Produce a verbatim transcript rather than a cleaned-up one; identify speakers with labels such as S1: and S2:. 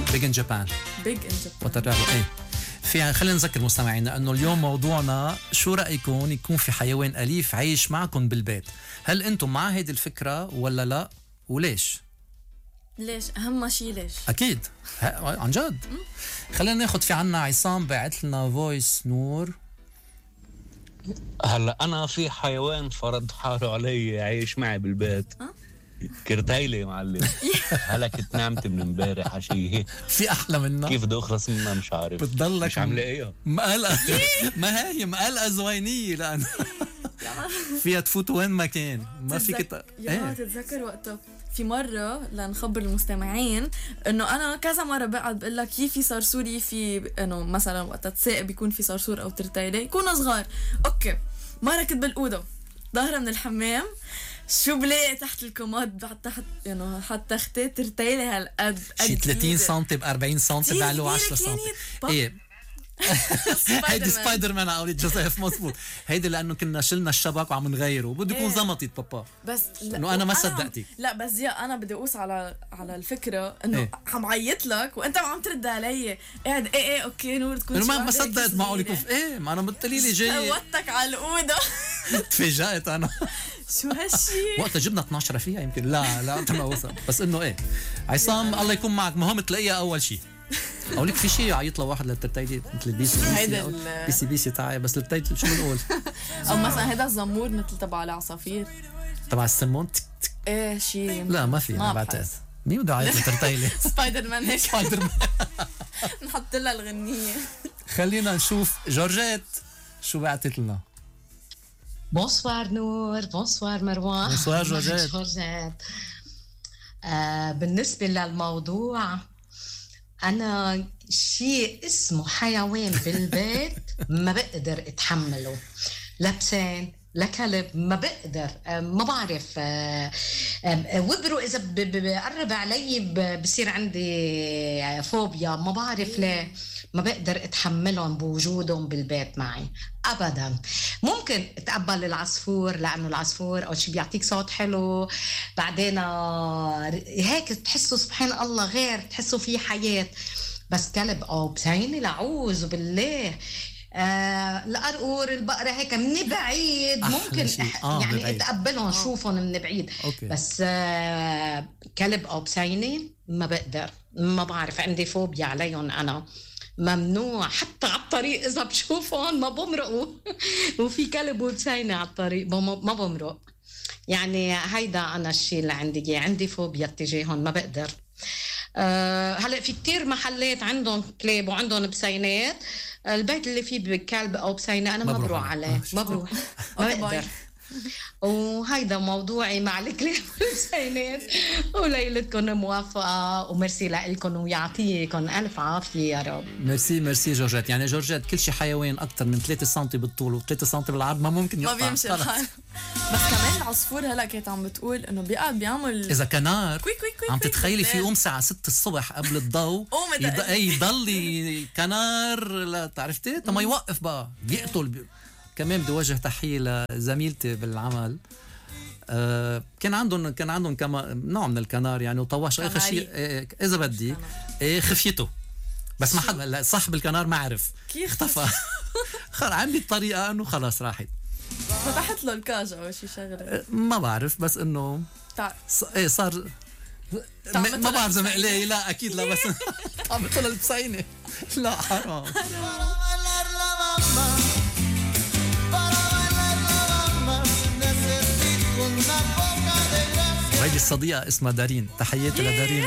S1: بيج ان جابان.
S2: بيج ان جابان
S1: وترابو ايه. في خلينا نذكر مستمعينا انه اليوم موضوعنا شو رايكم يكون في حيوان اليف عايش معكم بالبيت؟ هل انتم مع هيدي الفكره ولا لا؟ وليش؟
S2: ليش؟ اهم شيء ليش؟
S1: اكيد عن جد. خلينا ناخذ في عنا عصام باعت لنا فويس. نور
S3: هلا انا في حيوان فرض حاله علي يعيش معي بالبيت. كرتايلي يا معلم. هلكت نامت من امبارح عشيه.
S1: في احلى منها؟
S3: كيف بدي اخلص منها مش عارف.
S1: بتضلك
S3: مش عامله ايه
S1: مقلقه. ما هي مقلقه زوينيه لان فيها تفوت وين ما كان. ما فيك ت...
S2: يا ايه؟ تتذكر وقتها في مرة لنخبر المستمعين انه انا كذا مرة بقعد بقول لك يي في صرصور يي في انه مثلا وقت تساق بيكون في صرصور او ترتايلة يكونوا صغار. اوكي مرة كنت بالأوضة ظاهرة من الحمام شو بلاقي تحت الكومود بعد تحت يعني حتى تختي ترتايلة هالقد
S1: شي ثلاثين سنتي ب أربعين سنتي بعلو عشرة سنتي. ايه هيدي سبايدر مان قولي جوزيف مظبوط. هيدي لانه كنا شلنا الشبك وعم نغيره بده يكون زمطت بابا.
S2: بس
S1: انه انا ما صدقتك.
S2: لا بس يا انا بدي اوس على على الفكره انه ايه؟ عم عيط لك وانت ما عم ترد علي قاعد ايه ايه اوكي نور تكون
S1: ما ما صدقت معقول يكون ايه ما انا قلتلي لي جاي
S2: فوتك على الاوضه.
S1: تفاجأت انا.
S2: شو هالشيء
S1: وقتها جبنا اثناشر فيها يمكن. لا لا انت ما وصل. بس انه ايه عصام الله يكون معك. مهم تلاقيها اول شيء. اقول لك في شيء يعيط له واحد للترتايلي مثل البيسي
S2: هيدا
S1: بيسي بيسي تاعي بس الترتايلي شو بنقول؟
S2: او مثلا هذا الزمور مثل تبع العصافير
S1: تبع السمون.
S2: ايه شيء
S1: لا ما في. انا بعتقد مين بده يعيط للترتايلي؟
S2: سبايدر مان هيك.
S1: سبايدر مان.
S2: نحط لها الغنية.
S1: خلينا نشوف جورجيت شو بعتت لنا.
S4: بونسوار نور. بونسوار مروان.
S1: بونسوار جورجيت.
S4: آه بالنسبة للموضوع أنا شيء اسمه حيوان بالبيت ما بقدر أتحمله. لبسان لكلب ما بقدر. ما بعرف وبرو إذا بقرب علي بصير عندي فوبيا. ما بعرف ليه ما بقدر أتحملهم بوجودهم بالبيت معي أبدا. ممكن أتقبل العصفور لأنه العصفور أو شيء بيعطيك صوت حلو بعدين هيك تحسوا سبحان الله غير تحسوا فيه حياة. بس كلب أو بسيني لعوز بالله. آه القرقور البقرة هيك من بعيد ممكن آه يعني بعيد. اتقبلهم آه. شوفهم من بعيد. أوكي. بس آه كلب أو بسيني ما بقدر. ما بعرف عندي فوبيا عليهم أنا. ممنوع حتى على الطريق إذا بشوفهم ما بمرقوا. وفي كلب وبسيني على الطريق ما بمرق. يعني هيدا أنا الشيء اللي عندي عندي فوبيا اتجاههم ما بقدر. أه هلا في كتير محلات عندهم كلاب وعندهم بسينات. البيت اللي فيه بكلب او بسينه انا ما بروح عليه. ما بروح ما بقدر. وهيدا موضوعي مع الكلاب والبسينات. وليلتكم موافقه وميرسي لكم ويعطيكم الف عافيه يا رب.
S1: ميرسي ميرسي جورجيت. يعني جورجيت كل شيء حيوان اكثر من ثلاثة سنتي بالطول و3 سنتي بالعرض ما ممكن يقطع.
S2: ما بيمشي الحال. بس كمان العصفور هلا كانت عم بتقول انه بيقعد بيعمل
S1: اذا كنار
S2: كوي كوي كوي
S1: عم تتخيلي في يوم الساعه ستة الصبح قبل الضوء يض... يضل كنار لا تعرفتي تما يوقف بقى بيقتل بي... كمان بدي وجه تحيه لزميلتي بالعمل. آه كان عندهم كان عندهم كما نوع من الكنار يعني وطواش اخر شيء إيه اذا بدي إيه خفيته بس ما حد صاحب الكنار ما عرف
S2: كيف
S1: اختفى. خلص عندي الطريقه انه خلاص راحت.
S2: فتحت له الكاج او شيء شغله
S1: ما بعرف بس انه
S2: تع...
S1: ص... ايه صار ما بعرف زي مقلي. لا اكيد لا بس عم بطلع البسينه. لا حرام. وهيدي الصديقه اسمها دارين. تحياتي لدارين.